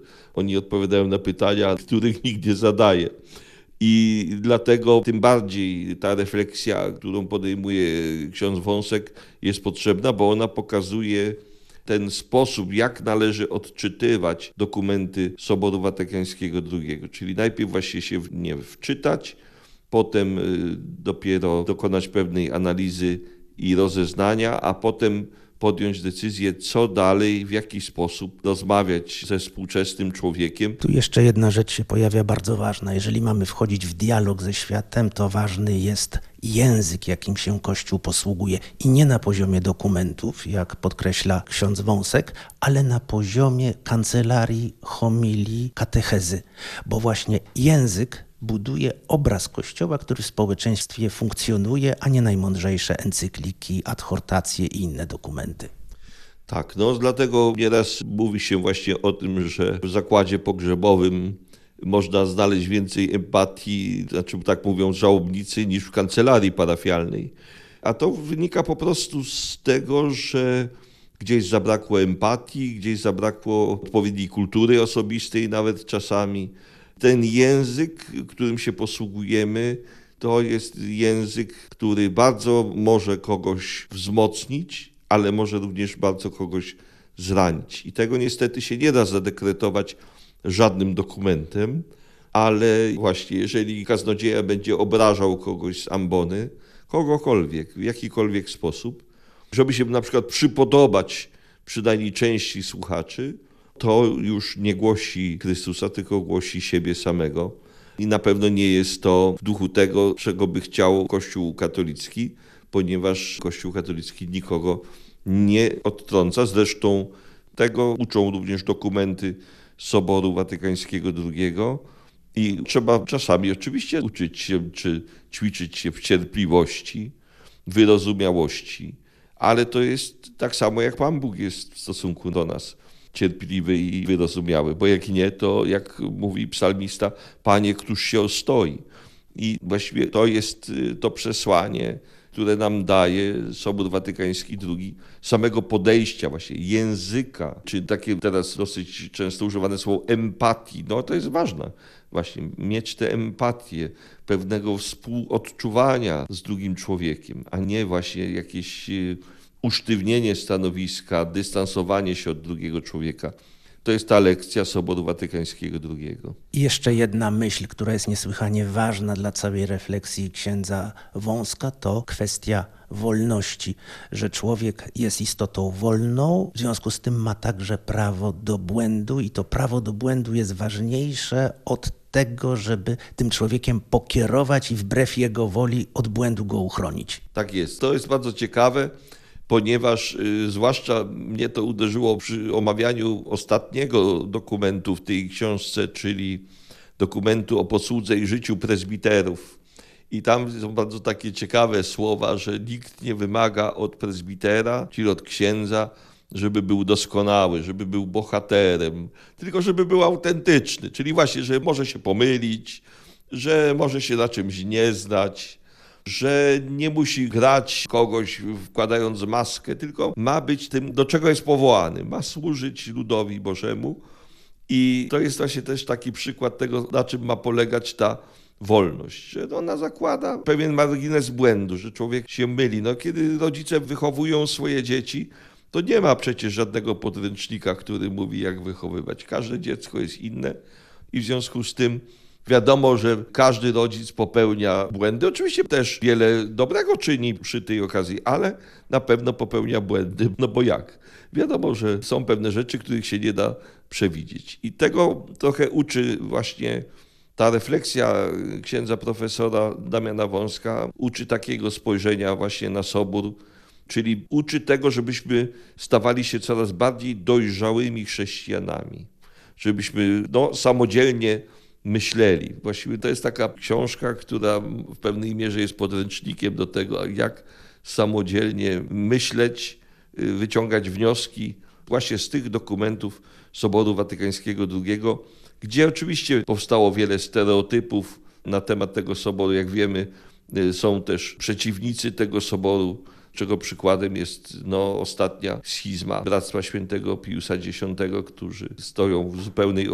oni odpowiadają na pytania, których nikt nie zadaje. I dlatego tym bardziej ta refleksja, którą podejmuje ksiądz Wąsek, jest potrzebna, bo ona pokazuje ten sposób, jak należy odczytywać dokumenty Soboru Watykańskiego II. Czyli najpierw właśnie się w nie wczytać, potem dopiero dokonać pewnej analizy i rozeznania, a potem podjąć decyzję, co dalej, w jaki sposób rozmawiać ze współczesnym człowiekiem. Tu jeszcze jedna rzecz się pojawia bardzo ważna. Jeżeli mamy wchodzić w dialog ze światem, to ważny jest język, jakim się Kościół posługuje. I nie na poziomie dokumentów, jak podkreśla ksiądz Wąsek, ale na poziomie kancelarii, homilii, katechezy. Bo właśnie język buduje obraz Kościoła, który w społeczeństwie funkcjonuje, a nie najmądrzejsze encykliki, adhortacje i inne dokumenty. Tak, dlatego nieraz mówi się właśnie o tym, że w zakładzie pogrzebowym można znaleźć więcej empatii, znaczy tak mówią żałobnicy, niż w kancelarii parafialnej. A to wynika po prostu z tego, że gdzieś zabrakło empatii, gdzieś zabrakło odpowiedniej kultury osobistej nawet czasami. Ten język, którym się posługujemy, to jest język, który bardzo może kogoś wzmocnić, ale może również bardzo kogoś zranić. I tego niestety się nie da zadekretować żadnym dokumentem, ale właśnie jeżeli kaznodzieja będzie obrażał kogoś z ambony, kogokolwiek, w jakikolwiek sposób, żeby się na przykład przypodobać przynajmniej części słuchaczy, to już nie głosi Chrystusa, tylko głosi siebie samego. I na pewno nie jest to w duchu tego, czego by chciał Kościół katolicki, ponieważ Kościół katolicki nikogo nie odtrąca. Zresztą tego uczą również dokumenty Soboru Watykańskiego II. I trzeba czasami oczywiście uczyć się, czy ćwiczyć się w cierpliwości, wyrozumiałości, ale to jest tak samo, jak Pan Bóg jest w stosunku do nas cierpliwy i wyrozumiały, bo jak nie, to jak mówi psalmista, Panie, któż się ostoi. I właściwie to jest to przesłanie, które nam daje Sobór Watykański II, samego podejścia właśnie, języka, czy takie teraz dosyć często używane słowo empatii, to jest ważne właśnie, mieć tę empatię, pewnego współodczuwania z drugim człowiekiem, a nie właśnie jakieś usztywnienie stanowiska, dystansowanie się od drugiego człowieka. To jest ta lekcja Soboru Watykańskiego II. I jeszcze jedna myśl, która jest niesłychanie ważna dla całej refleksji księdza Wąska, to kwestia wolności, że człowiek jest istotą wolną, w związku z tym ma także prawo do błędu i to prawo do błędu jest ważniejsze od tego, żeby tym człowiekiem pokierować i wbrew jego woli od błędu go uchronić. Tak jest. To jest bardzo ciekawe, ponieważ zwłaszcza mnie to uderzyło przy omawianiu ostatniego dokumentu w tej książce, czyli dokumentu o posłudze i życiu prezbiterów. I tam są bardzo takie ciekawe słowa, że nikt nie wymaga od prezbitera, czyli od księdza, żeby był doskonały, żeby był bohaterem, tylko żeby był autentyczny. Czyli właśnie, że może się pomylić, że może się na czymś nie znać, że nie musi grać kogoś wkładając maskę, tylko ma być tym, do czego jest powołany. Ma służyć ludowi Bożemu i to jest właśnie też taki przykład tego, na czym ma polegać ta wolność, że ona zakłada pewien margines błędu, że człowiek się myli. Kiedy rodzice wychowują swoje dzieci, to nie ma przecież żadnego podręcznika, który mówi, jak wychowywać. Każde dziecko jest inne i w związku z tym wiadomo, że każdy rodzic popełnia błędy. Oczywiście też wiele dobrego czyni przy tej okazji, ale na pewno popełnia błędy. Bo jak? Wiadomo, że są pewne rzeczy, których się nie da przewidzieć. I tego trochę uczy właśnie ta refleksja księdza profesora Damiana Wąska, uczy takiego spojrzenia właśnie na Sobór, czyli uczy tego, żebyśmy stawali się coraz bardziej dojrzałymi chrześcijanami, żebyśmy samodzielnie myśleli. Właściwie to jest taka książka, która w pewnej mierze jest podręcznikiem do tego, jak samodzielnie myśleć, wyciągać wnioski właśnie z tych dokumentów Soboru Watykańskiego II, gdzie oczywiście powstało wiele stereotypów na temat tego soboru. Jak wiemy, są też przeciwnicy tego soboru, czego przykładem jest ostatnia schizma Bractwa Świętego Piusa X, którzy stoją w zupełnej